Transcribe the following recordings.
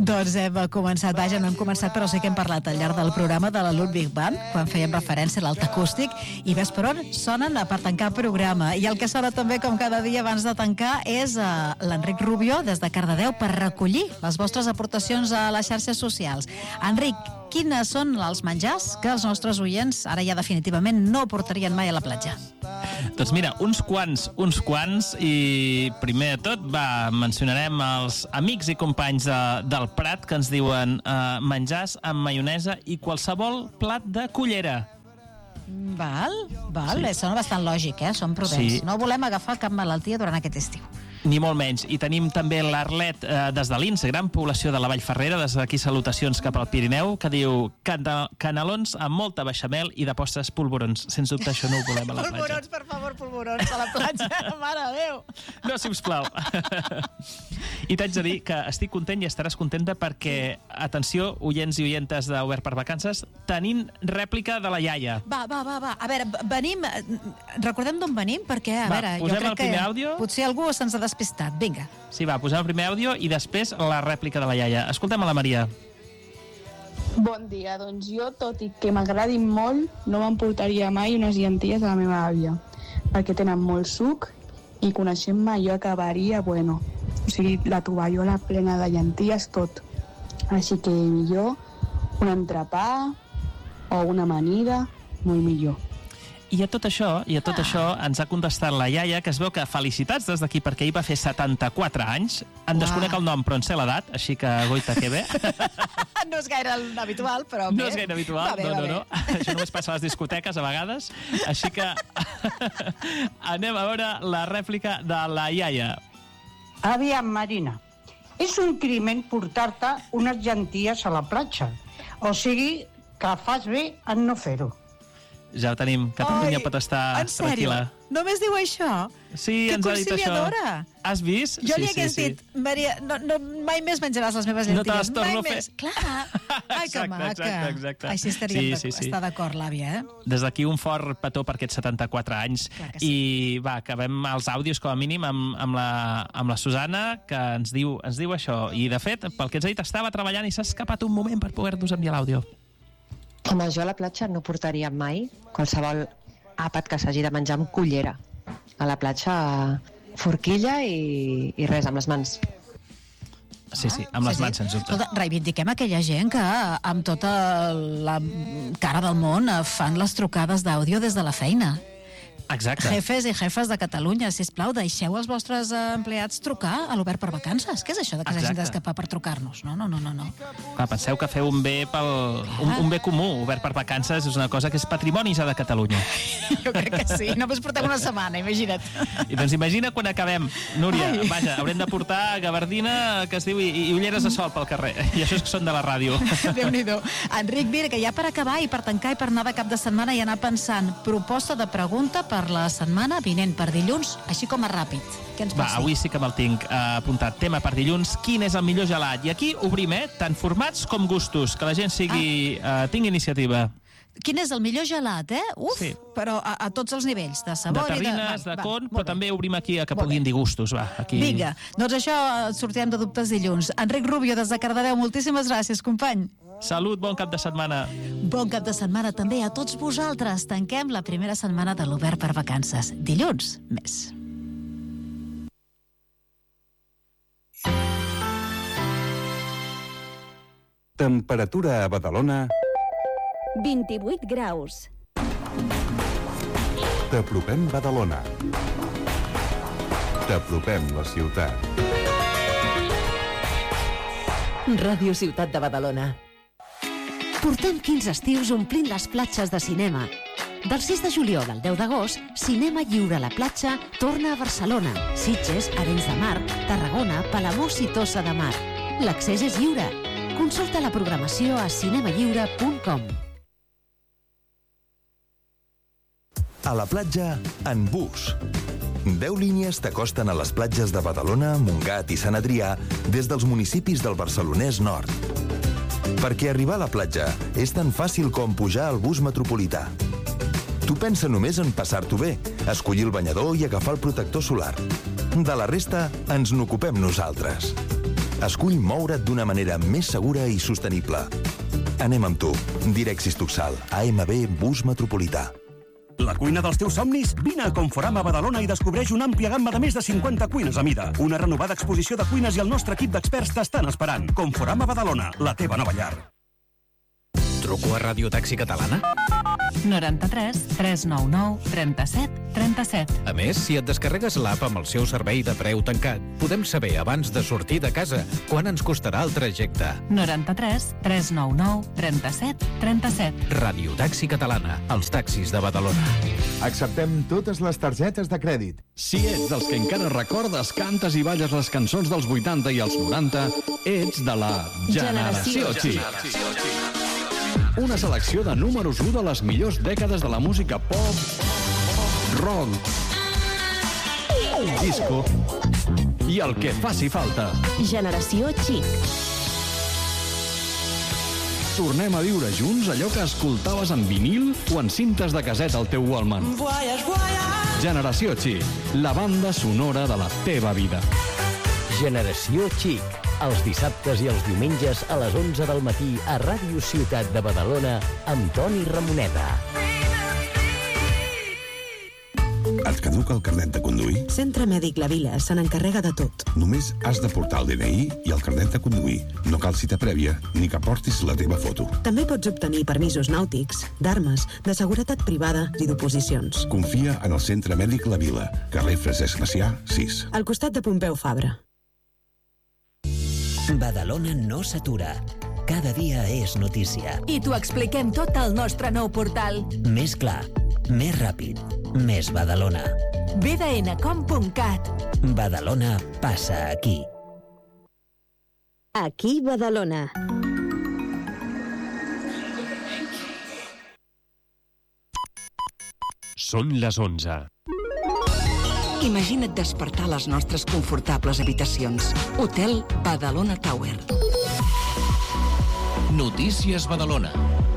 Doncs hem començat, vaja, no hem començat, però sí que hem parlat al llarg del programa de la Ludwig Band, quan fèiem referència a l'alt acústic, i ves per on sonen per tancar programa. I el que sona també, com cada dia abans de tancar, és l'Enric Rubio, des de Cardedeu, per recollir les vostres aportacions a les xarxes socials. Enric, quines són els menjars que els nostres oients ara ja definitivament no portarien mai a la platja? Doncs mira, uns quants, i primer de tot mencionarem els amics i companys del Prat que ens diuen menjars amb maionesa i qualsevol plat de cullera. Val, sí. Sona bastant lògic, som prudents. Sí. No volem agafar cap malaltia durant aquest estiu. Ni molt menys. I tenim també l'Arlet des de l'Ins, gran població de la Vall Ferrera, des d'aquí salutacions cap al Pirineu, que diu canelons amb molta beixamel i de postres polvorons. Sens dubte això no ho volem a la platja. Polvorons, per favor, polvorons a la platja. Mare de Déu! No, sisplau. I t'haig de dir que estic content i estaràs contenta perquè, atenció, oients i oientes d'Obert per Vacances, tenim rèplica de la iaia. Va. A veure, venim... Recordem d'on venim, perquè, a veure, jo crec que àudio. Potser algú se'ns ha despistat. Vinga. Sí, posem el primer àudio i després la rèplica de la iaia. Escoltem a la Maria. Bon dia, doncs jo, tot i que m'agradin molt, no m'emportaria mai unes llenties a la meva àvia, perquè tenen molt suc i coneixent-me jo acabaria, o sigui, la tovallola plena de llenties, tot. Així que millor un entrepà o una amanida, molt millor. I a tot això ens ha contestat la iaia, que es veu que felicitats des d'aquí perquè ell va fer 74 anys. En desconec el nom, però en sé l'edat, així que goita, que bé. No és gaire habitual, però bé. No és gaire habitual, no. Això només passa a les discoteques a vegades. Així que anem a veure la rèplica de la iaia. Aviam, Marina, és un crimen portar-te unes llenties a la platja. O sigui, que fas bé en no fer-ho. Ja ho tenim. Catalunya pot estar tranquil·la. Només diu això? Sí, ens ha dit això. Que conciliadora. Has vist? Jo li hagués dit, Maria, no, mai més menjaràs les meves llenties. No te les torno a fer. Clar. Ai, que maca. Exacte. Així estaríem estar d'acord, l'àvia, Des d'aquí un fort petó per aquests 74 anys. Sí. I acabem els àudios, com a mínim, amb la Susana, que ens diu això. I, de fet, pel que ens ha dit, estava treballant i s'ha escapat un moment per poder-nos enviar l'àudio. Home, jo a la platja no portaria mai qualsevol àpat que s'hagi de menjar amb cullera. A la platja, forquilla i res, amb les mans. Sí, amb les mans, sens dubte. Escolta, reivindiquem aquella gent que amb tota la cara del món fan les trucades d'àudio des de la feina. Exacte. Jefes i jefes de Catalunya, sisplau, deixeu els vostres empleats trucar a l'Obert per Vacances. Què és això de que s'hagin d'escapar per trucar-nos? No. Penseu que feu un bé un bé comú. Obert per Vacances és una cosa que és patrimoni ja de Catalunya. Jo crec que sí. Només portem una setmana, imagina't. I doncs imagina quan acabem, Núria. Vaja, haurem de portar gabardina, que es diu, i ulleres de sol pel carrer. I això és que són de la ràdio. Déu-n'hi-do. Enric, mira, que ja per acabar i per tancar i per anar de cap de setmana i anar pensant, proposta de pregunta per la setmana vinent, per dilluns, així com a ràpid. Què ens pots dir? Avui sí que me'l tinc apuntat. Tema per dilluns, quin és el millor gelat? I aquí obrim, tant formats com gustos, que la gent tingui iniciativa. Quin és el millor gelat, Uf, sí. Però a tots els nivells, de sabor de terrines, de con, però també obrim aquí a que puguin dir gustos. Aquí. Vinga, doncs això sortirem de dubtes dilluns. Enric Rubio, des de Cardedeu, moltíssimes gràcies, company. Salut, bon cap de setmana. Bon cap de setmana també a tots vosaltres. Tanquem la primera setmana de l'Obert per Vacances. Dilluns, més. Temperatura a Badalona... 28 graus. T'apropem Badalona. T'apropem la ciutat. Ràdio Ciutat de Badalona. Portem 15 estius omplint les platges de cinema. Del 6 de juliol al 10 d'agost, Cinema Lliure a la platja torna a Barcelona, Sitges, Arenys de Mar, Tarragona, Palamós i Tossa de Mar. L'accés és lliure. Consulta la programació a cinemalliure.com. A la platja, en bus. 10 línies t'acosten a les platges de Badalona, Montgat i Sant Adrià des dels municipis del Barcelonès Nord. Perquè arribar a la platja és tan fàcil com pujar al bus metropolità. Tu pensa només en passar-t'ho bé, escollir el banyador i agafar el protector solar. De la resta, ens n'ocupem nosaltres. Escull moure't d'una manera més segura i sostenible. Anem amb tu. Direxis Tuxal, AMB Bus Metropolità. La cuina dels teus somnis? Vine a Conforama Badalona i descobreix una àmplia gamma de més de 50 cuines a mida. Una renovada exposició de cuines i el nostre equip d'experts t'estan esperant. Conforama Badalona, la teva nova llar. Truco a Ràdio Taxi Catalana? 93 399 37 37. A més, si et descarregues l'app amb el seu servei de preu tancat, podem saber abans de sortir de casa quan ens costarà el trajecte. 93 399 37 37. Ràdio Taxi Catalana, els taxis de Badalona. Acceptem totes les targetes de crèdit. Si ets dels que encara recordes, cantes i balles les cançons dels 80 i els 90, ets de la Generació Xic. Una selecció de números 1 de les millors dècades de la música pop, rock, disco i el que faci falta. Generació Xic. Tornem a viure junts allò que escoltaves en vinil o en cintes de casset al teu Walkman. Generació Xic, la banda sonora de la teva vida. Generació Xic, els dissabtes i els diumenges a les 11 del matí a Ràdio Ciutat de Badalona amb Toni Ramoneda. Et caduca el carnet de conduir? Centre Mèdic La Vila se n'encarrega de tot. Només has de portar el DNI i el carnet de conduir. No cal cita prèvia ni que portis la teva foto. També pots obtenir permisos nàutics, d'armes, de seguretat privada i d'oposicions. Confia en el Centre Mèdic La Vila, carrer Francesc Macià, 6. Al costat de Pompeu Fabra. Badalona no s'atura. Cada dia és notícia. I t'ho expliquem tot al nostre nou portal. Més clar, més ràpid, més Badalona. bdncom.cat. Badalona passa aquí. Aquí Badalona. Són les 11. Imagina't despertar a les nostres confortables habitacions. Hotel Badalona Tower. Notícies Badalona.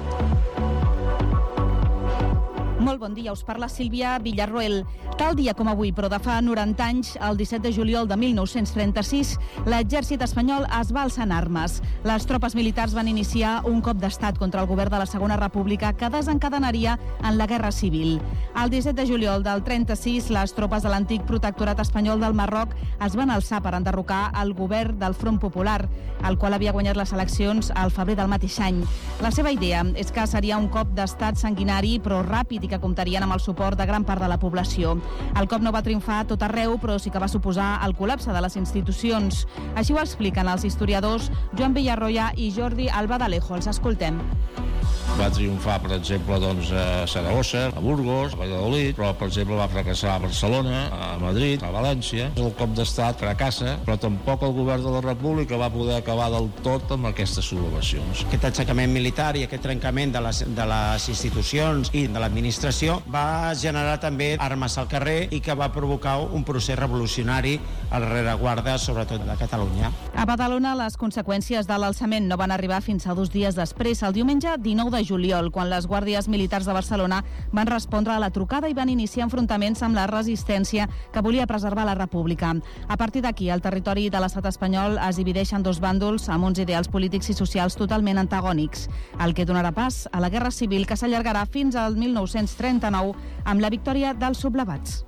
Molt bon dia, us parla Sílvia Villarroel. Tal dia com avui, però de fa 90 anys, el 17 de juliol de 1936, l'exèrcit espanyol es va alçar en armes. Les tropes militars van iniciar un cop d'estat contra el govern de la Segona República que desencadenaria en la Guerra Civil. El 17 de juliol del 36, les tropes de l'antic protectorat espanyol del Marroc es van alçar per enderrocar el govern del Front Popular, el qual havia guanyat les eleccions al febrer del mateix any. La seva idea és que seria un cop d'estat sanguinari però ràpid i que comptarien amb el suport de gran part de la població. El cop no va triomfar a tot arreu, però sí que va suposar el col·lapse de les institucions. Així ho expliquen els historiadors Joan Villarroya i Jordi Albadalejo. Els escoltem. Va triomfar, per exemple, a Saragossa, a Burgos, a Valladolid, però, per exemple, va fracassar a Barcelona, a Madrid, a València. El cop d'estat fracassa, però tampoc el govern de la República va poder acabar del tot amb aquestes sublevacions. Aquest aixecament militar i aquest trencament de les institucions i de l'administració va generar també armes al carrer i que va provocar un procés revolucionari a la rereguarda, sobretot de Catalunya. A Badalona, les conseqüències de l'alçament no van arribar fins a 2 dies després, el diumenge 19 de juliol, quan les guàrdies militars de Barcelona van respondre a la trucada i van iniciar enfrontaments amb la resistència que volia preservar la República. A partir d'aquí, el territori de l'estat espanyol es divideix en 2 bàndols amb uns ideals polítics i socials totalment antagònics, el que donarà pas a la Guerra Civil que s'allargarà fins al 1939 amb la victòria dels sublevats.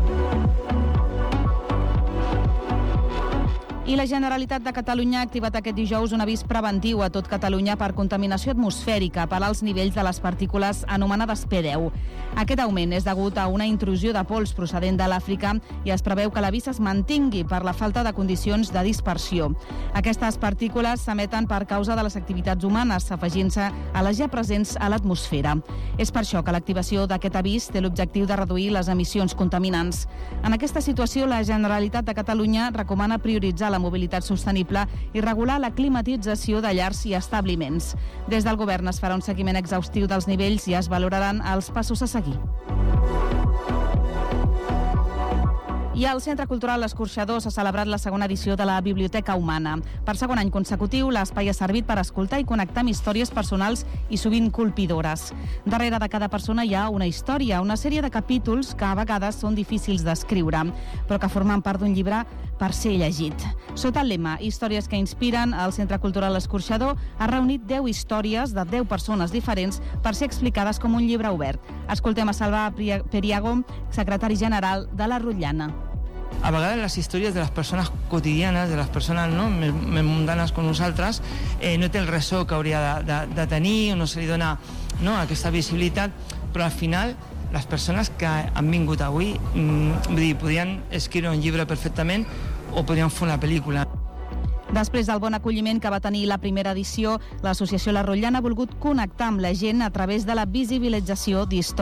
I la Generalitat de Catalunya ha activat aquest dijous un avís preventiu a tot Catalunya per contaminació atmosfèrica per als nivells de les partícules anomenades P10. Aquest augment és degut a una intrusió de pols procedent de l'Àfrica i es preveu que l'avís es mantingui per la falta de condicions de dispersió. Aquestes partícules s'emeten per causa de les activitats humanes, afegint-se a les ja presents a l'atmosfera. És per això que l'activació d'aquest avís té l'objectiu de reduir les emissions contaminants. En aquesta situació, la Generalitat de Catalunya recomana prioritzar la mobilitat sostenible i regular la climatització de llars i establiments. Des del govern es farà un seguiment exhaustiu dels nivells i es valoraran els passos a seguir. I al Centre Cultural L'Escorxador s'ha celebrat la segona edició de la Biblioteca Humana. Per segon any consecutiu, l'espai ha servit per escoltar i connectar amb històries personals i sovint colpidores. Darrere de cada persona hi ha una història, una sèrie de capítols que a vegades són difícils d'escriure, però que formen part d'un llibre per ser llegit. Sota el lema Històries que inspiren, el Centre Cultural L'Escorxador ha reunit 10 històries de 10 persones diferents per ser explicades com un llibre obert. Escoltem a Salva Periago, secretari general de la Rotllana. A vegades les històries de les persones quotidianes, de les persones més mundanes com nosaltres, no té el ressò que hauria de tenir, o no se li dona aquesta visibilitat, però al final les persones que han vingut avui podrien escriure un llibre perfectament o podrien fer una pel·lícula. Després del bon acolliment que va tenir la primera edició, l'associació La Rotllana ha volgut connectar amb la gent a través de la visibilització d'històries.